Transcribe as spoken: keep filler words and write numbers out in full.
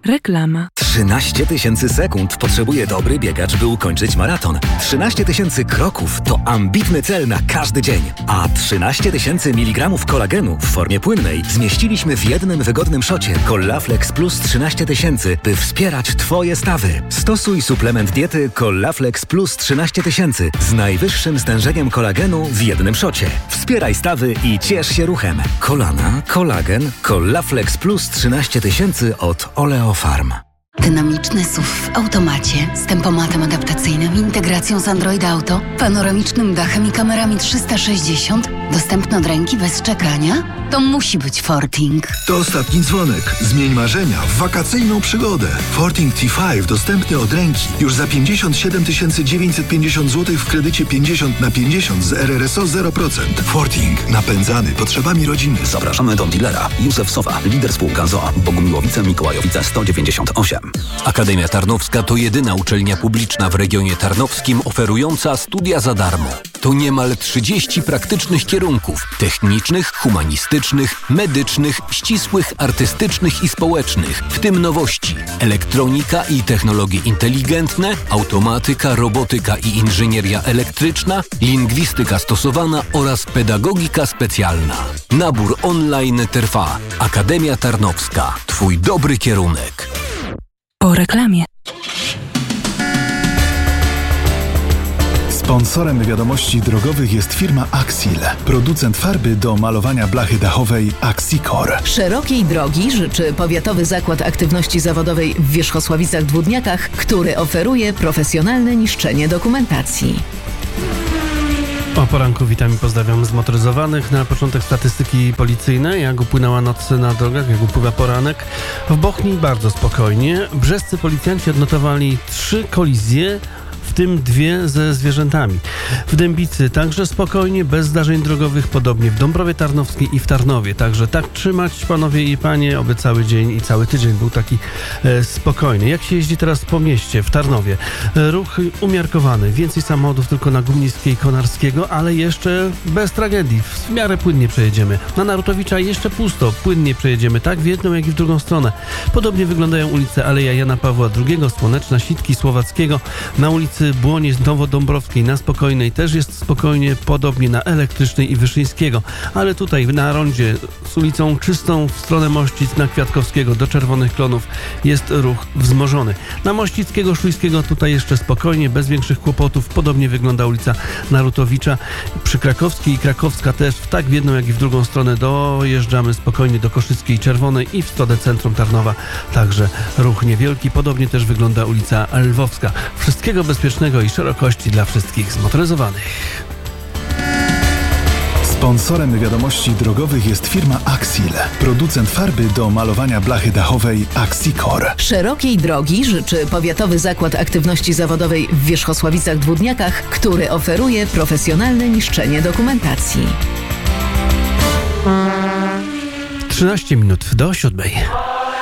Reklama. trzynaście tysięcy sekund potrzebuje dobry biegacz, by ukończyć maraton. trzynaście tysięcy kroków to ambitny cel na każdy dzień. A trzynaście tysięcy miligramów kolagenu w formie płynnej zmieściliśmy w jednym wygodnym szocie Collaflex Plus trzynaście tysięcy, by wspierać Twoje stawy. Stosuj suplement diety Collaflex Plus trzynaście tysięcy z najwyższym stężeniem kolagenu w jednym szocie. Wspieraj stawy i ciesz się ruchem. Kolana, kolagen, Collaflex Plus trzynaście tysięcy od Oleofarm. Dynamiczny S U V w automacie z tempomatem adaptacyjnym, integracją z Android Auto, panoramicznym dachem i kamerami trzysta sześćdziesiąt, dostępny od ręki bez czekania? To musi być Forting. To ostatni dzwonek. Zmień marzenia w wakacyjną przygodę. Forting T pięć dostępny od ręki już za pięćdziesiąt siedem tysięcy dziewięćset pięćdziesiąt złotych w kredycie pięćdziesiąt na pięćdziesiąt z R R S O zero procent. Forting. Napędzany potrzebami rodziny. Zapraszamy do dealera. Józef Sowa, lider spółka z o a. Bogumiłowice, Mikołajowice sto dziewięćdziesiąt osiem. Akademia Tarnowska to jedyna uczelnia publiczna w regionie tarnowskim oferująca studia za darmo. To niemal trzydzieści praktycznych kierunków technicznych, humanistycznych, medycznych, ścisłych, artystycznych i społecznych, w tym nowości: elektronika i technologie inteligentne, automatyka, robotyka i inżynieria elektryczna, lingwistyka stosowana oraz pedagogika specjalna. Nabór online trwa. Akademia Tarnowska. Twój dobry kierunek. Po reklamie. Sponsorem wiadomości drogowych jest firma Axil, producent farby do malowania blachy dachowej Axicor. Szerokiej drogi życzy Powiatowy Zakład Aktywności Zawodowej w Wierzchosławicach-Dwódniakach, który oferuje profesjonalne niszczenie dokumentacji. O poranku witam i pozdrawiam zmotoryzowanych. Na początek statystyki policyjne. Jak upłynęła noc na drogach, jak upływa poranek. W Bochni bardzo spokojnie. Brzescy policjanci odnotowali trzy kolizje, w tym dwie ze zwierzętami. W Dębicy także spokojnie, bez zdarzeń drogowych, podobnie w Dąbrowie Tarnowskiej i w Tarnowie. Także tak trzymać, panowie i panie, oby cały dzień i cały tydzień był taki e, spokojny. Jak się jeździ teraz po mieście, w Tarnowie? E, ruch umiarkowany, więcej samochodów tylko na Gumnickiej Konarskiego, ale jeszcze bez tragedii. W miarę płynnie przejedziemy. Na Narutowicza jeszcze pusto, płynnie przejedziemy, tak w jedną, jak i w drugą stronę. Podobnie wyglądają ulice Aleja Jana Pawła drugiego, Słoneczna, Sitki, Słowackiego. Na ulicy Błonie Nowodąbrowskiej na Spokojnej też jest spokojnie, podobnie na Elektrycznej i Wyszyńskiego, ale tutaj na rondzie z ulicą Czystą w stronę Mościc, na Kwiatkowskiego do Czerwonych Klonów jest ruch wzmożony. Na Mościckiego, Szujskiego tutaj jeszcze spokojnie, bez większych kłopotów. Podobnie wygląda ulica Narutowicza. Przy Krakowskiej i Krakowska też w tak w jedną, jak i w drugą stronę dojeżdżamy spokojnie do Koszyckiej Czerwonej i w stronę centrum Tarnowa także ruch niewielki. Podobnie też wygląda ulica Lwowska. Wszystkiego bezpiecznego i szerokości dla wszystkich zmotoryzowanych. Sponsorem wiadomości drogowych jest firma Axil, producent farby do malowania blachy dachowej Axicor. Szerokiej drogi życzy Powiatowy Zakład Aktywności Zawodowej w Wierzchosławicach-Dwódniakach, który oferuje profesjonalne niszczenie dokumentacji. trzynaście minut do siódmej.